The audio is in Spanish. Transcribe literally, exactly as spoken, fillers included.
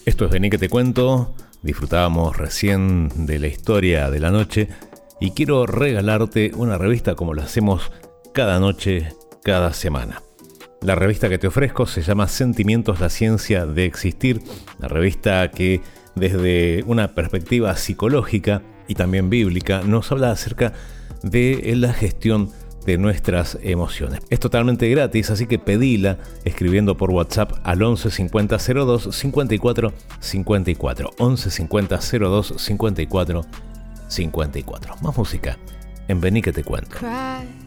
Esto es Vení que te cuento. Disfrutábamos recién de la historia de la noche y quiero regalarte una revista como lo hacemos cada noche, cada semana. La revista que te ofrezco se llama Sentimientos, la ciencia de existir, la revista que desde una perspectiva psicológica y también bíblica nos habla acerca de la gestión de nuestras emociones. Es totalmente gratis, así que pedila escribiendo por WhatsApp al once cincuenta cero dos cincuenta y cuatro cincuenta y cuatro. once cincuenta cero dos cincuenta y cuatro cincuenta y cuatro. Más música en Vení que te cuento. Cry.